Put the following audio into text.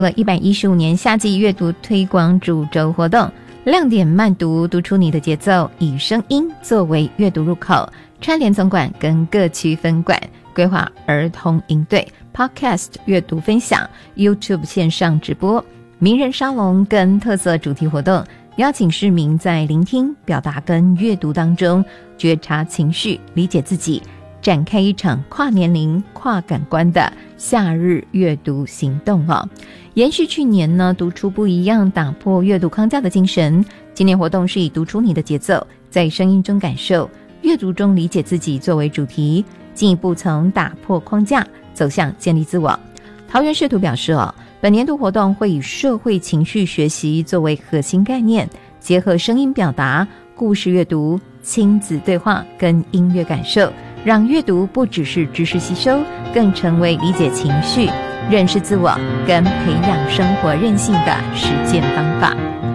115年夏季阅读推广主轴活动，亮点慢读，读出你的节奏，以声音作为阅读入口，串联总馆跟各区分馆，规划儿童营队、Podcast 阅读分享、YouTube 线上直播、名人沙龙跟特色主题活动，邀请市民在聆听、表达跟阅读当中觉察情绪，理解自己，展开一场跨年龄、跨感官的夏日阅读行动哦。延续去年呢读出不一样，打破阅读框架的精神，今年活动是以读出你的节奏，在声音中感受，阅读中理解自己作为主题，进一步从打破框架走向建立自我。桃园市图表示本年度活动会以社会情绪学习作为核心概念，结合声音表达、故事阅读、亲子对话跟音乐感受，让阅读不只是知识吸收，更成为理解情绪、认识自我跟培养生活韧性的实践方法。